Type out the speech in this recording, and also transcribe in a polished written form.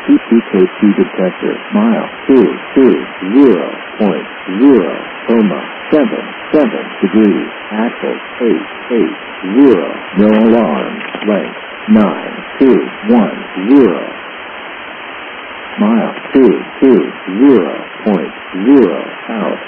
EKG detector. Mile 220.0, 7 degrees. Axle 880. No alarm. Length 9210. Mile 220.0 out.